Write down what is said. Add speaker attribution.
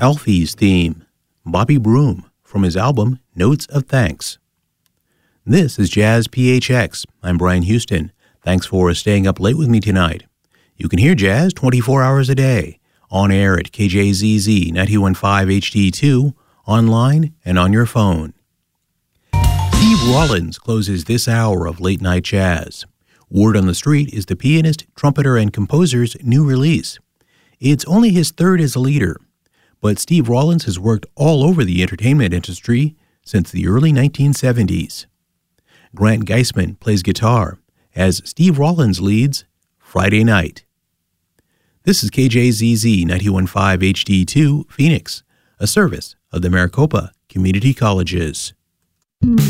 Speaker 1: Alfie's theme, Bobby Broom, from his album Notes of Thanks. This is Jazz PHX. I'm Brian Houston. Thanks for staying up late with me tonight. You can hear jazz 24 hours a day, on air at KJZZ 91.5 HD2, online and on your phone. Steve Rollins closes this hour of Late Night Jazz. Word on the Street is the pianist, trumpeter, and composer's new release. It's only his third as a leader, but Steve Rollins has worked all over the entertainment industry since the early 1970s. Grant Geisman plays guitar as Steve Rollins leads Friday Night. This is KJZZ 91.5 HD2, Phoenix, a service of the Maricopa Community Colleges.